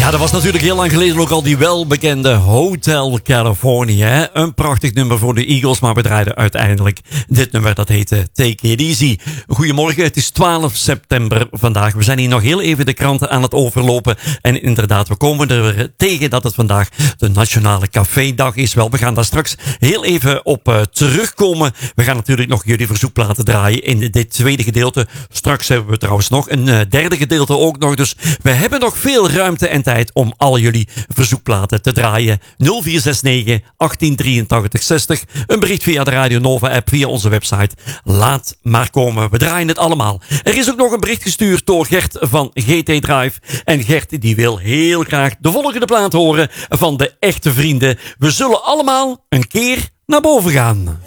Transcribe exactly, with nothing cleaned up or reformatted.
Ja, dat was natuurlijk heel lang geleden ook al die welbekende Hotel California. Hè? Een prachtig nummer voor de Eagles, maar we draaiden uiteindelijk dit nummer. Dat heette Take It Easy. Goedemorgen, het is twaalf september vandaag. We zijn hier nog heel even de kranten aan het overlopen. En inderdaad, we komen er weer tegen dat het vandaag de Nationale Cafédag is. Wel, we gaan daar straks heel even op uh, terugkomen. We gaan natuurlijk nog jullie verzoekplaten draaien in dit tweede gedeelte. Straks hebben we trouwens nog een uh, derde gedeelte ook nog. Dus we hebben nog veel ruimte en tijd om al jullie verzoekplaten te draaien. nul vier zes negen, achttien drieëntachtig, zestig. Een bericht via de Radio Nova app, via onze website. Laat maar komen. We draaien het allemaal. Er is ook nog een bericht gestuurd door Gert van G T Drive. En Gert die wil heel graag de volgende plaat horen van de echte vrienden. We zullen allemaal een keer naar boven gaan.